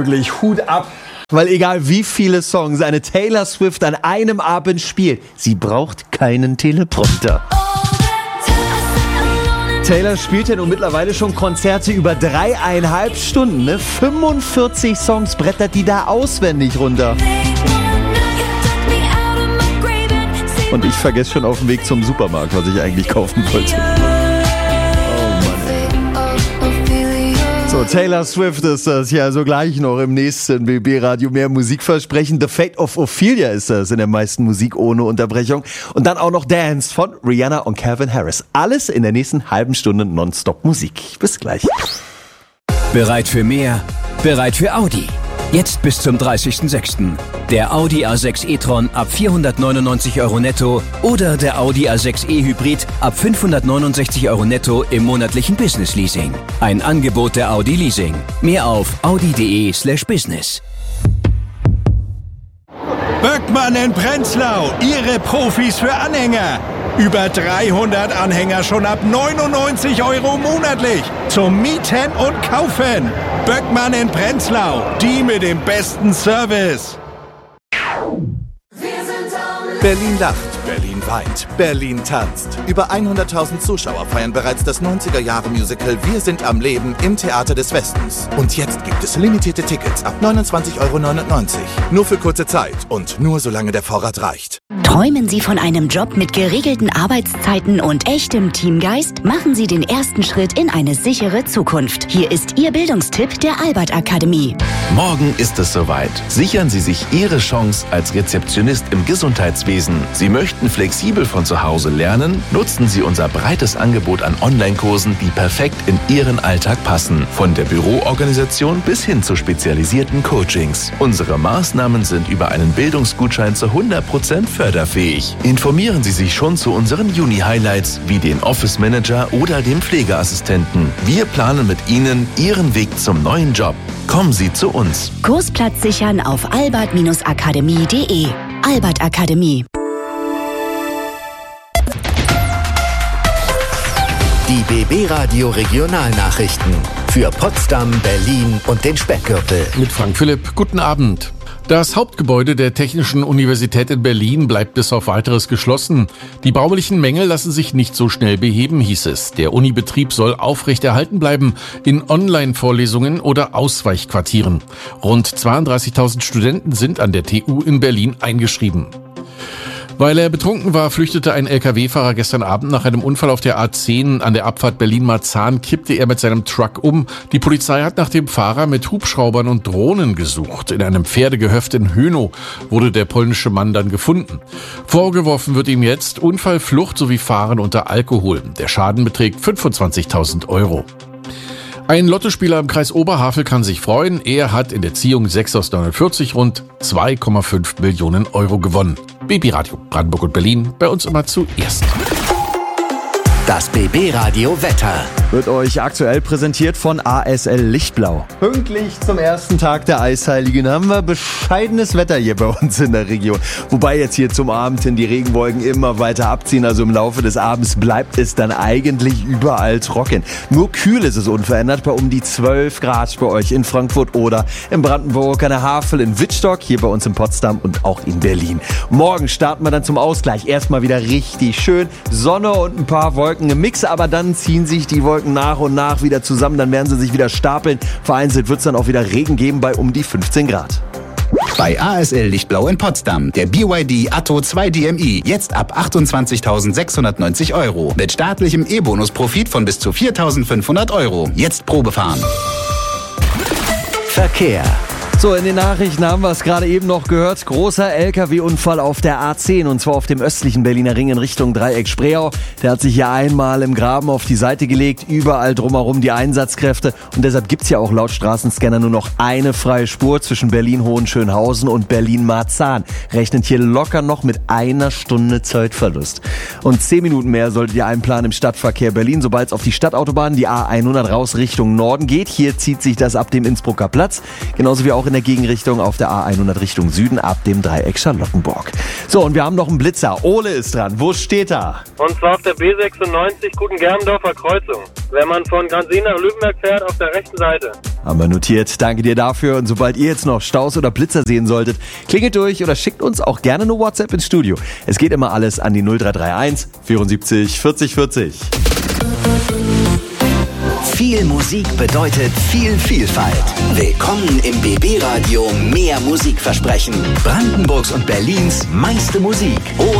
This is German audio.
wirklich Hut ab. Weil egal wie viele Songs eine Taylor Swift an einem Abend spielt, sie braucht keinen Teleprompter. Taylor spielt ja nun mittlerweile schon Konzerte über 3,5 Stunden. Ne? 45 Songs brettert die da auswendig runter. Und ich vergesse schon auf dem Weg zum Supermarkt, was ich eigentlich kaufen wollte. So, Taylor Swift ist das ja so gleich noch im nächsten BB-Radio mehr Musikversprechen. The Fate of Ophelia ist das in der meisten Musik ohne Unterbrechung. Und dann auch noch Dance von Rihanna und Calvin Harris. Alles in der nächsten halben Stunde nonstop Musik. Bis gleich. Bereit für mehr? Bereit für Audi. Jetzt bis zum 30.06. Der Audi A6 e-tron ab 499 € netto oder der Audi A6 e-Hybrid ab 569 € netto im monatlichen Business-Leasing. Ein Angebot der Audi Leasing. Mehr auf audi.de/business. Böckmann in Prenzlau, Ihre Profis für Anhänger. Über 300 Anhänger schon ab 99 € monatlich. Zum Mieten und Kaufen. Böckmann in Prenzlau, die mit dem besten Service. Berlin lacht, Berlin weint, Berlin tanzt. Über 100.000 Zuschauer feiern bereits das 90er-Jahre-Musical Wir sind am Leben im Theater des Westens. Und jetzt gibt es limitierte Tickets ab 29,99 €. Nur für kurze Zeit und nur solange der Vorrat reicht. Träumen Sie von einem Job mit geregelten Arbeitszeiten und echtem Teamgeist? Machen Sie den ersten Schritt in eine sichere Zukunft. Hier ist Ihr Bildungstipp der Albert Akademie. Morgen ist es soweit. Sichern Sie sich Ihre Chance als Rezeptionist im Gesundheitswesen. Sie möchten flexibel von zu Hause lernen? Nutzen Sie unser breites Angebot an Online-Kursen, die perfekt in Ihren Alltag passen. Von der Büroorganisation bis hin zu spezialisierten Coachings. Unsere Maßnahmen sind über einen Bildungsgutschein zu 100% förderfähig. Informieren Sie sich schon zu unseren Juni-Highlights wie den Office Manager oder dem Pflegeassistenten. Wir planen mit Ihnen Ihren Weg zum neuen Job. Kommen Sie zu uns. Kursplatz sichern auf albert-akademie.de. Albert Akademie. Die BB-Radio Regionalnachrichten für Potsdam, Berlin und den Speckgürtel. Mit Frank Philipp, guten Abend. Das Hauptgebäude der Technischen Universität in Berlin bleibt bis auf Weiteres geschlossen. Die baulichen Mängel lassen sich nicht so schnell beheben, hieß es. Der Unibetrieb soll aufrechterhalten bleiben in Online-Vorlesungen oder Ausweichquartieren. Rund 32.000 Studenten sind an der TU in Berlin eingeschrieben. Weil er betrunken war, flüchtete ein Lkw-Fahrer gestern Abend nach einem Unfall auf der A10 an der Abfahrt Berlin-Marzahn, kippte er mit seinem Truck um. Die Polizei hat nach dem Fahrer mit Hubschraubern und Drohnen gesucht. In einem Pferdegehöft in Hönow wurde der polnische Mann dann gefunden. Vorgeworfen wird ihm jetzt Unfall, Flucht sowie Fahren unter Alkohol. Der Schaden beträgt 25.000 €. Ein Lottospieler im Kreis Oberhavel kann sich freuen. Er hat in der Ziehung 6 aus 49 rund 2,5 Millionen € gewonnen. BB-Radio Brandenburg und Berlin, bei uns immer zuerst. Das BB-Radio Wetter wird euch aktuell präsentiert von ASL Lichtblau. Pünktlich zum ersten Tag der Eisheiligen haben wir bescheidenes Wetter hier bei uns in der Region. Wobei jetzt hier zum Abend hin die Regenwolken immer weiter abziehen. Also im Laufe des Abends bleibt es dann eigentlich überall trocken. Nur kühl ist es unverändert bei um die 12 Grad bei euch in Frankfurt oder in Brandenburg an der Havel, in Wittstock, hier bei uns in Potsdam und auch in Berlin. Morgen starten wir dann zum Ausgleich. Erstmal wieder richtig schön. Sonne und ein paar Wolken im Mix, aber dann ziehen sich die Wolken nach und nach wieder zusammen, dann werden sie sich wieder stapeln. Vereinzelt wird es dann auch wieder Regen geben bei um die 15 Grad. Bei ASL Lichtblau in Potsdam, der BYD Atto 2 DMI, jetzt ab 28.690 €. Mit staatlichem E-Bonus-Profit von bis zu 4.500 €. Jetzt Probefahren. Verkehr. So, in den Nachrichten haben wir es gerade eben noch gehört. Großer LKW-Unfall auf der A10 und zwar auf dem östlichen Berliner Ring in Richtung Dreieck Spreeau. Der hat sich hier einmal im Graben auf die Seite gelegt, überall drumherum die Einsatzkräfte und deshalb gibt's ja auch laut Straßenscanner nur noch eine freie Spur zwischen Berlin-Hohenschönhausen und Berlin-Marzahn. Rechnet hier locker noch mit 1 Stunde Zeitverlust. Und 10 Minuten mehr solltet ihr einplanen im Stadtverkehr Berlin, sobald es auf die Stadtautobahn, die A100 raus Richtung Norden geht. Hier zieht sich das ab dem Innsbrucker Platz, genauso wie auch in in der Gegenrichtung auf der A100 Richtung Süden ab dem Dreieck Charlottenburg. So, und wir haben noch einen Blitzer. Ole ist dran. Wo steht er? Und zwar auf der B96 Guten-Germendorfer Kreuzung. Wenn man von Gransee nach Lübenberg fährt, auf der rechten Seite. Haben wir notiert. Danke dir dafür. Und sobald ihr jetzt noch Staus oder Blitzer sehen solltet, klingelt durch oder schickt uns auch gerne eine WhatsApp ins Studio. Es geht immer alles an die 0331 74 40 40. Viel Musik bedeutet viel Vielfalt. Willkommen im BB Radio Mehr Musikversprechen. Brandenburgs und Berlins meiste Musik.